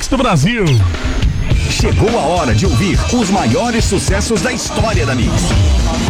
Mix do Brasil. Chegou a hora de ouvir os maiores sucessos da história da Mix.